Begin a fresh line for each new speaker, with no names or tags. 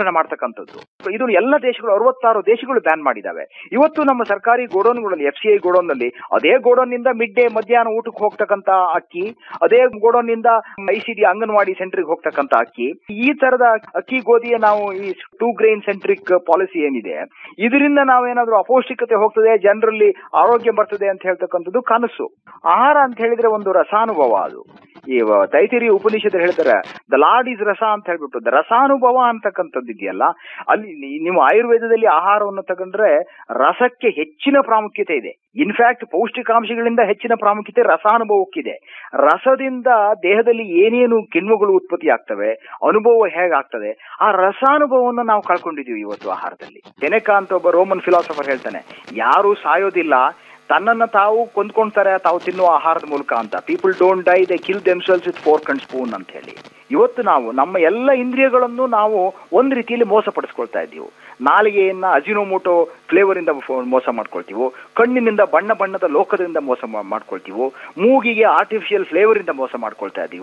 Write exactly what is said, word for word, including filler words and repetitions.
ನಿಯಂತ್ರಣ ಮಾಡ್ತಕ್ಕಂಥದ್ದು. ಇದು ಎಲ್ಲ ದೇಶಗಳು ಅರವತ್ತಾರು ದೇಶಗಳು ಬ್ಯಾನ್ ಮಾಡಿದಾವೆ. ಇವತ್ತು ನಮ್ಮ ಸರ್ಕಾರಿ ಗೋಡೌನ್ಗಳಲ್ಲಿ, ಎಫ್ ಸಿ ಐ ಗೋಡೌನ್ ನಲ್ಲಿ ಅದೇ ಗೋಡೌನ್ ನಿಂದ ಮಿಡ್ ಡೇ ಮಧ್ಯಾಹ್ನ ಊಟಕ್ಕೆ ಹೋಗ್ತಕ್ಕಂತ ಅಕ್ಕಿ, ಅದೇ ಗೋಡೌನ್ ನಿಂದ ಐ ಸಿ ಡಿ ಅಂಗನವಾಡಿ ಸೆಂಟ್ರಿಗೆ ಹೋಗ್ತಕ್ಕಂತ ಅಕ್ಕಿ, ಈ ತರದ ಅಕ್ಕಿ ಗೋಧಿಯ ನಾವು ಈ ಟೂ ಗ್ರೈನ್ ಸೆಂಟ್ರಿಕ್ ಪಾಲಿಸಿ ಏನಿದೆ, ಇದರಿಂದ ನಾವೇನಾದ್ರೂ ಅಪೌಷ್ಟಿಕತೆ ಹೋಗ್ತದೆ, ಜನರಲ್ಲಿ ಆರೋಗ್ಯ ಬರ್ತದೆ ಅಂತ ಹೇಳ್ತಕ್ಕಂಥದ್ದು ಕನಸು. ಆಹಾರ ಅಂತ ಹೇಳಿದ್ರೆ ಒಂದು ರಸಾನುಭವ. ಅದು ಈ ತೈತಿರಿ ಉಪನಿಷತ್ ಹೇಳ್ತಾರೆ, ದ ಲಾರ್ಡ್ ಇಸ್ ರಸ ಅಂತ ಹೇಳ್ಬಿಟ್ಟು, ದ ರಸಾನುಭವ ಅಂತಕ್ಕಂಥದ್ದು ಇದೆಯಲ್ಲ, ಅಲ್ಲಿ ನೀವು ಆಯುರ್ವೇದದಲ್ಲಿ ಆಹಾರವನ್ನು ತಗೊಂಡ್ರೆ ರಸಕ್ಕೆ ಹೆಚ್ಚಿನ ಪ್ರಾಮುಖ್ಯತೆ ಇದೆ. ಇನ್ಫ್ಯಾಕ್ಟ್ ಪೌಷ್ಟಿಕಾಂಶಗಳಿಂದ ಹೆಚ್ಚಿನ ಪ್ರಾಮುಖ್ಯತೆ ರಸಾನುಭವಕ್ಕಿದೆ. ರಸದಿಂದ ದೇಹದಲ್ಲಿ ಏನೇನು ಕಿಣ್ವಗಳು ಉತ್ಪತ್ತಿ ಆಗ್ತವೆ, ಅನುಭವ ಹೇಗಾಗ್ತದೆ, ಆ ರಸಾನುಭವವನ್ನು ನಾವು ಕಳ್ಕೊಂಡಿದೀವಿ ಇವತ್ತು ಆಹಾರದಲ್ಲಿ. ಸೆನೆಕಾ ಅಂತ ಒಬ್ಬ ರೋಮನ್ ಫಿಲಾಸಫರ್ ಹೇಳ್ತಾನೆ, ಯಾರು ಸಾಯೋದಿಲ್ಲ, ತನ್ನನ್ನು ತಾವು ಕೊಂದ್ಕೊಳ್ತಾರೆ ತಾವು ತಿನ್ನುವ ಆಹಾರದ ಮೂಲಕ ಅಂತ. People don't dye, they kill themselves with fork and spoon ಅಂತ ಹೇಳಿ. ಇವತ್ತು ನಾವು ನಮ್ಮ ಎಲ್ಲ ಇಂದ್ರಿಯಗಳನ್ನು ನಾವು ಒಂದ್ ರೀತಿಯಲ್ಲಿ ಮೋಸ ಪಡಿಸ್ಕೊಳ್ತಾ ಇದ್ದೀವಿ. ನಾಲಿಗೆಯನ್ನ ಅಜಿನೋಮೋಟೋ ಫ್ಲೇವರ್ ಇಂದ ಮೋಸ ಮಾಡ್ಕೊಳ್ತೀವೋ, ಕಣ್ಣಿನಿಂದ ಬಣ್ಣ ಬಣ್ಣದ ಲೋಕದಿಂದ ಮೋಸ ಮಾಡ್ಕೊಳ್ತೀವೋ, ಮೂಗಿಗೆ ಆರ್ಟಿಫಿಷಿಯಲ್ ಫ್ಲೇವರ್ ಇಂದ ಮೋಸ ಮಾಡ್ಕೊಳ್ತಾ ಇದೀವಿ.